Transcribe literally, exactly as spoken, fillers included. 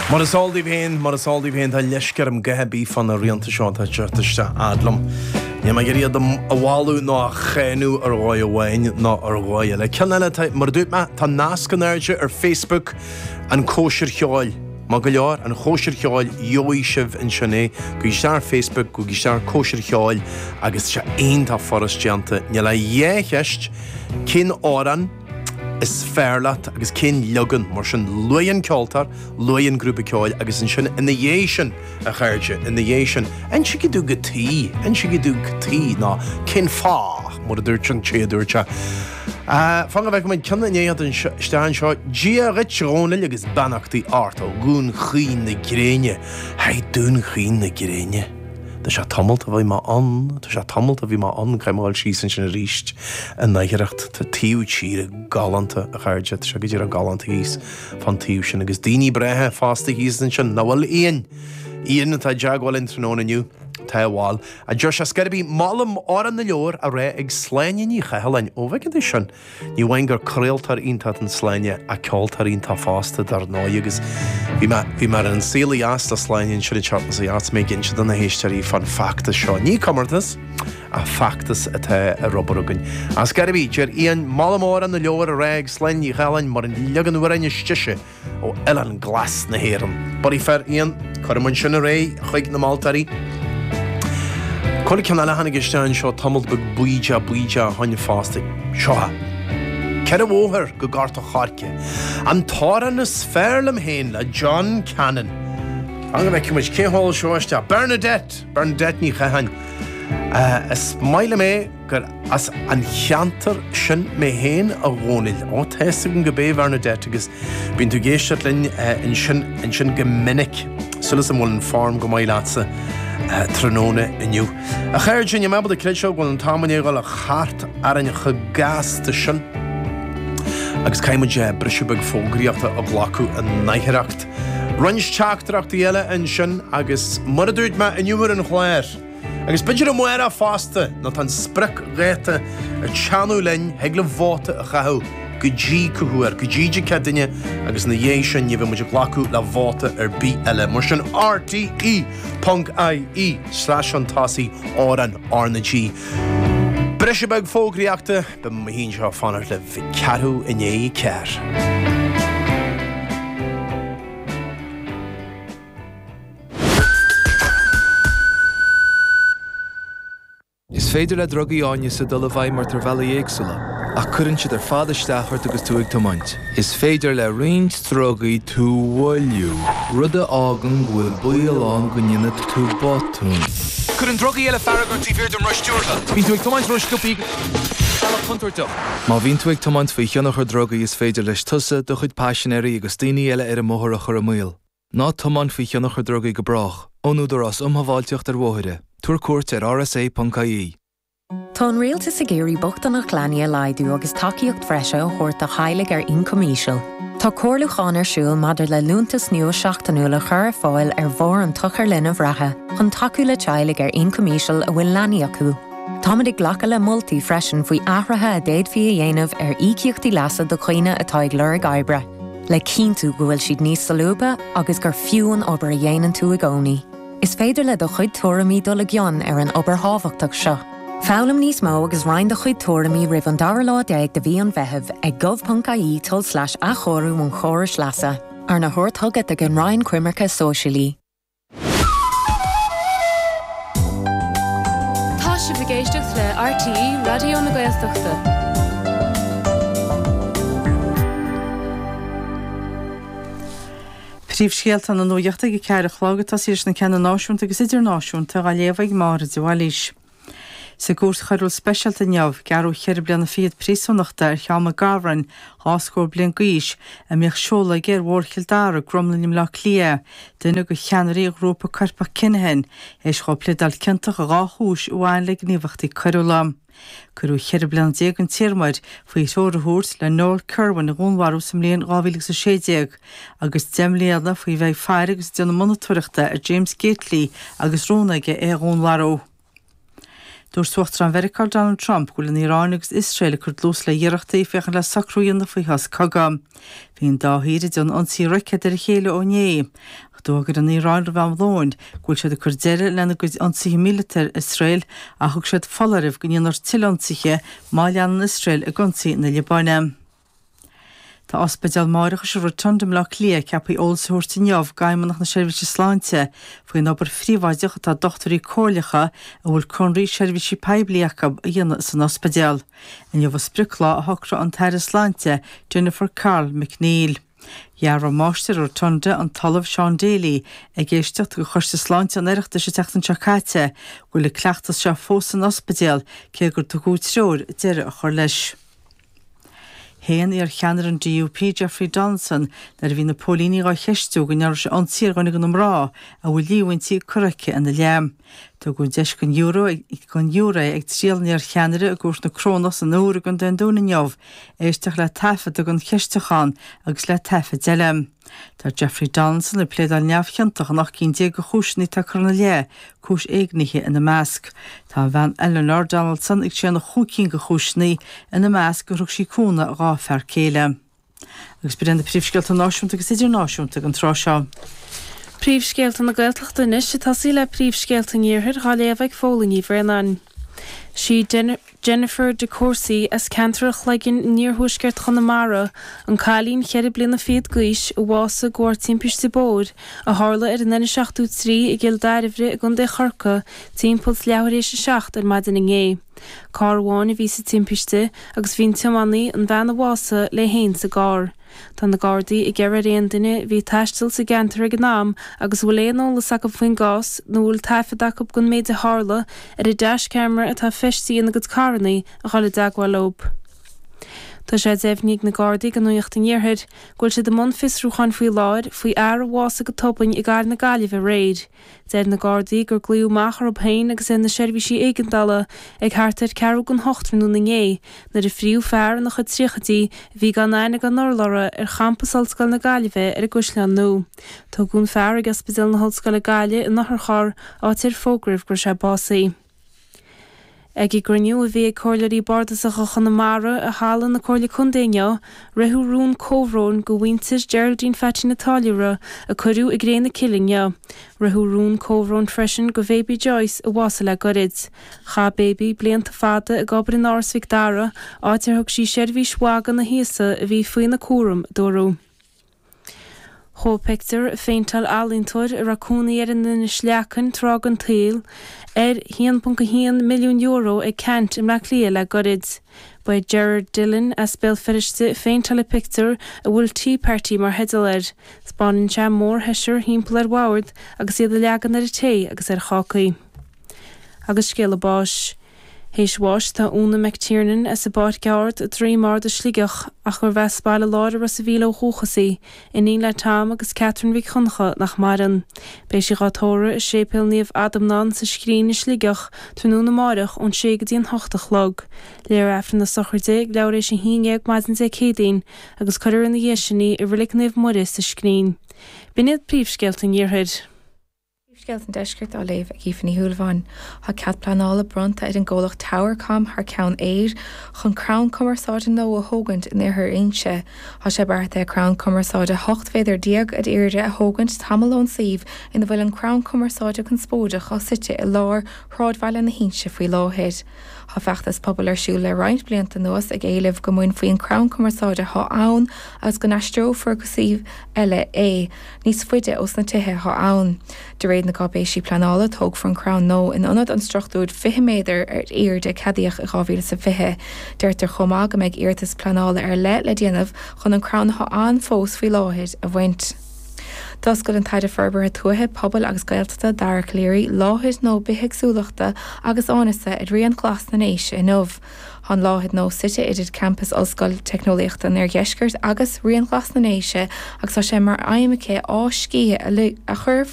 Mar is all die heen, mar is all die heen, dat lesker am gehebi van de riante shot dat je te adlam. Ja, maar je dem awalu na genu er roye wijn na er roye. Le kenelle tijd, maar doet me tan naskenerge er Facebook en kosher hjal. Magaljar en kosher hjal joishev in Chane. Gisar Facebook, gisar kosher hjal. Agus cha een ta forest jante. Ja, la je gest kin oran. Is fairlat agus cin lugan mar sin luan ceoltar, luan grúpa ceáil agus in sin in the yation a chairde, in the yation. En si go go tí, en si go tí ná cin fá mar a dúirtang sé dúirte. Fanga bheith man cena néad an steán seo, dia ritrónil agus banachtaí art ó gún chín na gréine, hei dún chín na gréine. Tá sé tamalt a bhí má an, tá sé tamalt a bhí má an caiimáil sísan sin a ríist a naigereacht tá tíú tíre galanta a chairde, tá sé go dtíar a galanta hís fan tíú sin agus daoine brethe fásta hísan sin nahfuil íon íon atá deagháil in tróna nniu tá bháil a dúir se scarabí málam áran na leor a ré ag sláine ní chahalain ó bheith é sin ní bhain gur craoltar ionta an sláine a ceoltar ionta fásta dar ná agus bhí mar an síla as a sláine sin chartnas a as mé gin si donna héisteí fan factas seo ní comartas a factas atá a robarúgan. A scarabí dear íon málam áran na leor a ré ag sláine ní chahalain mar an legan uairine stiise ó eile glas na héan. Barí fer íon chuirman sin a ré chuig na maltarí. Col canal hanna gestein seo tamalt bug buide buide haine fásta seo. Cead a bhóthar go garta charce. An táran is fearlam héin le John Cannon. Anga bheith cumid céhol seoiste Bernadette, Bernadette ní chahan. Uh, is maile mé gur as an cheantar sin mé héin a bhónil ó teistigin go bé Bernadette agus bín tú géisteat linn uh, in sin in sin gomininic sulas am bhfuil an farm go maith lása Uh, tróna inniu. A chair sin mebal a cléid seo bhfuil an támaní gáil a chart ar an chugasta sin. Agus caiimiide brisibeg fógraíochta a bhlacu a naithreacht. Runs teachtarachta eile in sin agus mar a dúirt me inniuar an chláir. Agus beidir a muir a fásta ná tan sprec réite a teanú lein heag le bháta a chathú. Go dí cohuair, go díide cedaine agus na dhé sin ní bheith muidir ghlacu le bháta ar bí eile. Mar sin R T E punk I E slash an tasí áran arna G. Brisibeg fógraíochta be mo hín seo fanar le bhí ceatú in é ceir. Is féidir le drogaí áine sa dul a bhaid mar tar bhela éagsúla. A chuann siad ar fád isteachart agus túig tomaint. Is féidir le riint drogaí tú bhfuilú. Rud a ágan bhfuil buíoláin go nine tú botún. Chuann drogaí eile feargur tí bhíir don roisteúrtha. Bhín tú ag tomaint roisteúpaí chuntúirteach. Má bhín tú ag tomaint faoi cheannach ar drogaí is féidir leis tusa do chuid páisinéirí agus daoine eile ar a móthar a chur a míl. Ná tomaint faoi cheannach ar drogaí go brach, ónúidir as umhaváilteocht ar bmhóire. Túr cuairt ar R S A punk I E. Tá an réalta sa géirí bochta nach chláine a laidú agus takeíocht freise ó chuirt a chailig ar incomíisiil. Tá cóirlucháin ar siúil madidir le lúntas nua seachtainúla chur fáil ar bhór an tuchar linn a bhreathe, chun takeú le teilig ar incomíisiil a bhfuil leanaí acu. Táid ag ghlacha le moltaí freisin faoi ahrathe a déad fi a dhéanamh ar ícíochtaí leasa do chuoine atá ag lur ag oibre. Le cíntu go bhfuil siad níos salúba agus gur fiúin obair a dhéanaan tú a gcónaí. Is féidir le do chuid tuairimí dul a gcionn ar an obair hábhachtach seo. Fálam níos mó agus rainn do chuid tuairimí ribh an dara lá déag de bhí an bheitheh ag gov.ie tol slash a chorú mún choris leasa ar na thuirt thugad ag an rainn cuimarcha sóisialí. Tá si bh géisteach le R T E Radio na Gaeltachta. Príomhscéalta na nuaíochta go ceir a chlágad tá síos na ceanna náisiúnta agus idir náisiúnta a léomh mar a dúhalís. Sa gúirt chuirúil speisialta neamh gearú cheir bliana fiad príosúnachta ar cheama gabhrann háscóir blian gaois a mbeadh seola gur mhórchail dara gromlanim le clia duine go cheannarí grúpa carpa cinnehin éis chopla dal cinnteach a gáthúis uáin le gníomhachtaí chuirúlam. Curú cheir blian déag an tíirmaid faoi tóra thuairt le Noel Curwan a gúnharú sa mblion gábhíle sa séideag agus deimléadna faoi bheith fear agus deanna monatúireachta ar James Gately agus rónaige é gúnharú. Dúr suachtar an America Donald Trump go in Iran agus Israel chur lús le dhéireachtaí fechan le sacrúíonna faoi has cagam. Bhíon dáhíad don ansí roicad ar chéile ó né. Dógur an Iran bham dóin, gúil siad a chur deire lena go ansí militar Israel a thug siad fallaribh go níonar tilansaige má leanan Israel a gonsaí na Libáine. Tá ospedal máireachas se rotundum le lia ceapaí ólasúirta neamh gaimanach na seirbhísí sláinte faoin obair phríomhaideach atá dochtarí cóirleacha a bhfuil conraí seirbhísí pebliacha a dhéanamh san ospedal. In neamh spriclá a thocra an taire sláinte Jennifer Carl McNeil. Jaar máiste rotunda an talamh Sean Daly ag géisteach go chuirsta sláinte an iireachta sé teachtan seacáte go le cleachtas se fós an ospedal cé gur do gútreúir deire a chur leis. Héan ar cheanar an D U P Jeffrey Donaldson nar bhí na pólíní gá cheistú go near se ansír gonig an rá a bhfuil líhaintí curaice an na leam. Tá go deis gon euro gon euro ag tríalní ar cheanare a gúirt na crónas an óra gon den dúna neamh éisteach le tafa a gon cheisteachán agus le tafa deilem. Tá Jeffrey Donaldson le pléad an neamhcheantach nach cín dé go chúisní tá chuna le chúis éagnithe ina measc. Tá bhean Eleanor Donaldson ag sé na chúcín go chúisní ina measc go rug sí cúna rá fear céile. Agus byrjan de príomhscéalta náisiúnta agus idir náisiúnta an trá seo. Príomhscéalta na Gaeltachta inis sé tasí le príomhscéalta níorthir gá léamh ag fólaí bhreanan. Sí Jennifer de Courcy as cantarach leigin níorthúsgart Chonamara an cálín cheir blina féad gais a bhása gcóir timpeis sa bód a hála ar an nine seachtú trí i gil dairhre a gun de chorca timppul leabharéis a seacht ar maidin in é. Carháin a bhí sa timpeiste agus bhín tiamaní an bhean a bhása le héin sa gár. Tá na Gardaí i gceir réon duine bhí taistil sa gantar ag nám agus bhfuil éanó le sac faoin gás nó bhfuil taifeadach up gon méid a hála ar i deis camera atá feistí ina go carnaí a chola dagháil lob. Tá sé déhníigh na Gardaí go nuocht in níorthid, ghfuil sé de món fisrúchan faoi láir faoi air a bhása go topain i gar na gaileh a réid. Déir na Gardaí gur glíú machar op hain agus in na seirbhísí éigandala ag háartar ceú gon hochtranú na ngé, na de fríú fear nach chud tríchatí bhí gan aine gan norlara ar champas Hallscoil na Gaillimhe ar a Gusleán nó. Tá gún fear agus bedal na Hallscoil na Gaillimhe in nachar char áitir fógribh gur sé básaí. Ag I grniú a bhí cóirlaí bardas a Chonamara a hálan na cóirla chundéine, rathú rún cóhrón go bhaintir Geraldine Fatty Natáliúra a chuirú i gréna Killinge. Rathú rún cóhrón freisin go Baby Joyce a bhása le gorid. Cha Baby blianta fada a gobar in áras Vicdara áitir thug sí seirbhí swagan na híasa a bhí faoin na cuaram dóró. Thó pictar féintal alíntóir a racúnaí ar in na sleachan trág an tail ar one point one milliún euro ag cant im le clia le gorid. Ba Gerard Dillon a spéil feriste féintal a pictar a bhfuil Tea Party mar hedal ar. Spáinn se mór heisir hímpel ar bhard agus iad a leagan ar a té agus ar chácaí. Agus scéal a báis. Héis bháis tá úna McTiernan as a báid geart a trí mar de slíigech a chur bheith spáile láir a sa bhíle hóchasaí in íon le tám agus Catherine bhí chuncha nach maran. Béis sé gátóra a sépil níomh Adam ná sa scrín is slíigech túnúna máireach ón sé go dtíon hochtach log. Léir efran na sochirde leir éis sin híineag maidin sé cédain agus chuir in na dhéisinaí i bhric níomh muiris sa scrín. Biniad príomhscéalta níorthid. Geld an deisgurt á léh ag ífanní thuúlháin, Tá cead planála bronta ar an ggólach Towercom th ceann éir chun Crown Commerceáide nó a thógant in ar inse. Tá sé bearta a Crown Commerceáide hocht féidir diaag a éirde a thógant tamálón saomh ina bhfuil an Crown Commerceáide chun spóide chá site i lár thráidhhaile na hínse faoi láhéad. Tá feachtas pobl ar siúil le roinnt blianta nuas ag éileh go mún faoin Crown Commerceáide thá ann agus go naistró fergusíh eile é, níos fuide os na tuthe thá ann. De réad na cábéisí planála tóg fan Crown nó in anad an strachtúd fiche méidir ar ir de cadíoch a gáhíle sa fiche. Deirtar chomá go méid irtas planála ar le le déanamh chun an Crown thá an fós faoi láhéad a bhaint. Das go an taide ferber a tuathe pobl agus gailtata dar léirí láthid nó bitheagsúlachta agus ánacha i rion glas na néis in nómh. An láthid nó site idir campus Ollscoil Technoliachta ar gheisgurt agus rion glas na néise agus tá sé mar aimimeché á scíthe a chur